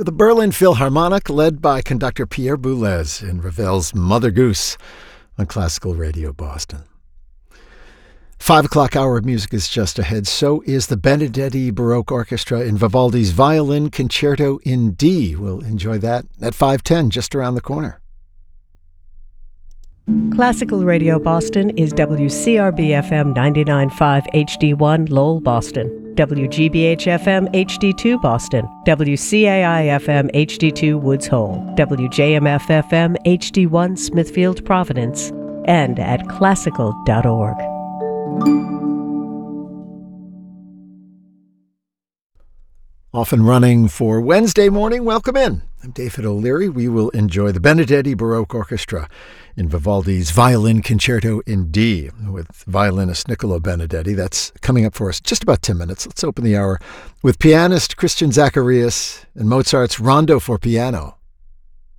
with the Berlin Philharmonic led by conductor Pierre Boulez in Ravel's Mother Goose on Classical Radio Boston. 5 o'clock hour of music is just ahead. So is the Benedetti Baroque Orchestra in Vivaldi's Violin Concerto in D. We'll enjoy that at 5:10, just around the corner. Classical Radio Boston is WCRB-FM 99.5 HD1 Lowell, Boston, WGBH-FM HD2 Boston, WCAI-FM HD2 Woods Hole, WJMF-FM HD1 Smithfield, Providence, and at classical.org. Off and running for Wednesday morning. Welcome in. I'm David O'Leary. We will enjoy the Benedetti Baroque Orchestra in Vivaldi's Violin Concerto in D with violinist Niccolo Benedetti. That's coming up for us just about 10 minutes. Let's open the hour with pianist Christian Zacharias and Mozart's Rondo for Piano.